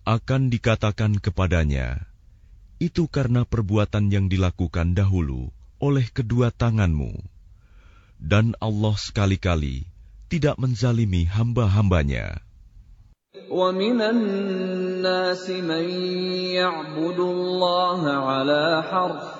akan dikatakan kepadanya, itu karena perbuatan yang dilakukan dahulu oleh kedua tanganmu. Dan Allah sekali-kali tidak menzalimi hamba-hambanya. وَمِنَ النَّاسِ مَن يَعْبُدُ اللَّهَ عَلَىٰ حَرْفٍ